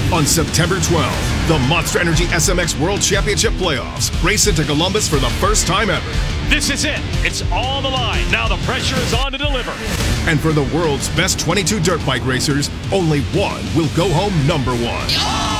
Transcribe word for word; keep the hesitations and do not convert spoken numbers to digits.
On September twelfth, the Monster Energy S M X World Championship Playoffs race into Columbus for the first time ever. This is it. It's all on the line. Now the pressure is on to deliver. And for the world's best twenty-two dirt bike racers, only one will go home number one. Oh!